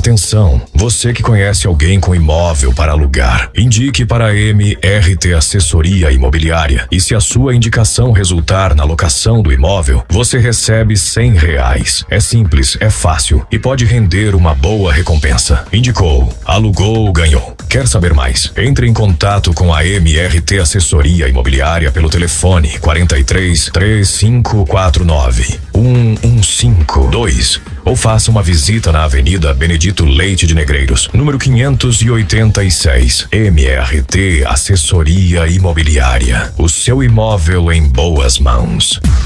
Atenção, você que conhece alguém com imóvel para alugar, indique para a MRT Assessoria Imobiliária e se a sua indicação resultar na locação do imóvel, você recebe R$100. É simples, é fácil e pode render uma boa recompensa. Indicou, alugou, ganhou. Quer saber mais? Entre em contato com a MRT Assessoria Imobiliária pelo telefone 43 3549 1152 ou faça uma visita na Avenida Benedito Leite de Negreiros, número 586. MRT Assessoria Imobiliária. O seu imóvel em boas mãos.